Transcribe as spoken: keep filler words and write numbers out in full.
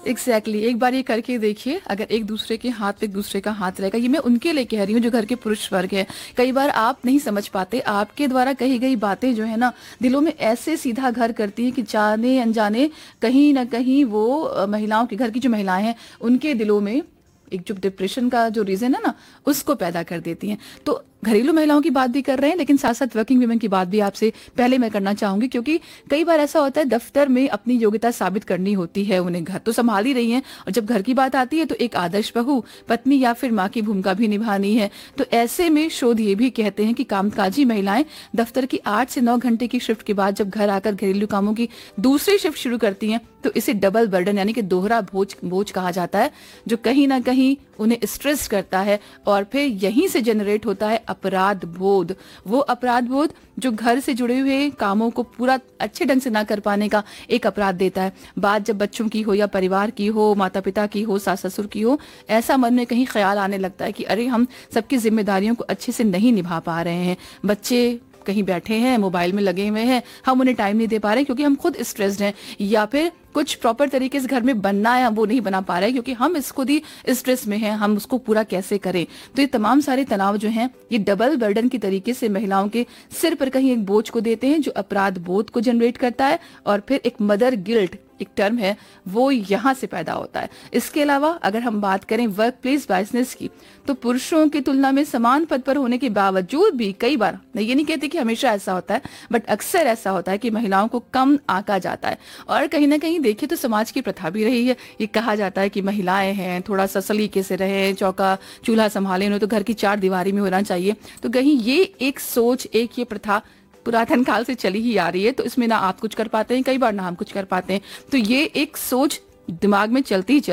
Exactly exactly. एक बार ये करके देखिए, अगर एक दूसरे के हाथ पे एक दूसरे का हाथ रहेगा, ये मैं उनके लिए कह रही हूँ जो घर के पुरुष वर्ग है। कई बार आप नहीं समझ पाते, आपके द्वारा कही गई बातें जो है ना दिलों में ऐसे सीधा घर करती है कि जाने अनजाने कहीं ना कहीं वो अ, महिलाओं के घर की जो महिलाएं हैं उनके दिलों में एक जो डिप्रेशन का जो रीजन है ना उसको पैदा कर देती हैं। तो घरेलू महिलाओं की बात भी कर रहे हैं, लेकिन साथ साथ वर्किंग वुमेन की बात भी आपसे पहले मैं करना चाहूंगी, क्योंकि कई बार ऐसा होता है दफ्तर में अपनी योग्यता साबित करनी होती है उन्हें, घर तो संभाल ही रही हैं और जब घर की बात आती है तो एक आदर्श बहू, पत्नी या फिर माँ की भूमिका भी निभानी है। तो ऐसे में शोध ये भी कहते हैं कि कामकाजी महिलाएं दफ्तर की आठ से नौ घंटे की शिफ्ट के बाद जब घर आकर घरेलू कामों की दूसरी शिफ्ट शुरू करती हैं तो इसे डबल बर्डन यानी कि दोहरा बोझ बोझ कहा जाता है, जो कहीं ना कहीं उन्हें स्ट्रेस करता है और फिर यहीं से जनरेट होता है अपराध बोध। वो अपराध बोध जो घर से जुड़े हुए कामों को पूरा अच्छे ढंग से ना कर पाने का एक अपराध देता है। बात जब बच्चों की हो या परिवार की हो, माता पिता की हो, सास ससुर की हो, ऐसा मन में कहीं ख्याल आने लगता है कि अरे हम सबकी जिम्मेदारियों को अच्छे से नहीं निभा पा रहे हैं, बच्चे कहीं बैठे हैं मोबाइल में लगे हुए हैं, हम उन्हें टाइम नहीं दे पा रहे क्योंकि हम खुद स्ट्रेस्ड हैं, या फिर कुछ प्रॉपर तरीके से घर में बनना है वो नहीं बना पा रहे क्योंकि हम इस खुद ही स्ट्रेस में हैं, हम उसको पूरा कैसे करें। तो ये तमाम सारे तनाव जो हैं ये डबल बर्डन की तरीके से महिलाओं के सिर पर कहीं एक बोझ को देते हैं जो अपराध बोध को जनरेट करता है और फिर एक मदर गिल्ट एक टर्म है वो यहाँ से पैदा होता है। इसके अलावा अगर हम बात करें वर्क प्लेस बाइजनेस की, तो पुरुषों की तुलना में समान पद पर होने के बावजूद भी कई बार, मैं ये नहीं कहती कि हमेशा ऐसा होता है, बट अक्सर ऐसा होता है कि महिलाओं को कम आंका जाता है। और कहीं ना कहीं देखिए तो समाज की प्रथा भी रही है, ये कहा जाता है कि महिलाएं हैं थोड़ा सा सलीके से रहे, चौका चूल्हा संभाले, उन्हें तो घर की चार दीवारी में होना चाहिए। तो कहीं ये एक सोच, एक ये प्रथा पुरातन काल से चली ही आ रही है, तो इसमें ना आप कुछ कर पाते हैं कई बार, ना हम कुछ कर पाते हैं। तो ये एक सोच दिमाग में चलती ही चलती